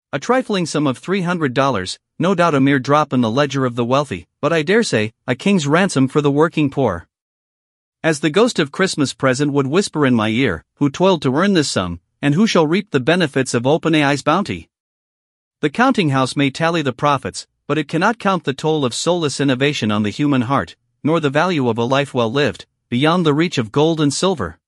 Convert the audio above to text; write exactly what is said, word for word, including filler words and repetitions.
A trifling sum of three hundred dollars, no doubt a mere drop in the ledger of the wealthy, but I dare say, a king's ransom for the working poor. As the ghost of Christmas present would whisper in my ear, who toiled to earn this sum, and who shall reap the benefits of OpenAI's bounty? The counting house may tally the profits, but it cannot count the toll of soulless innovation on the human heart, nor the value of a life well lived, beyond the reach of gold and silver.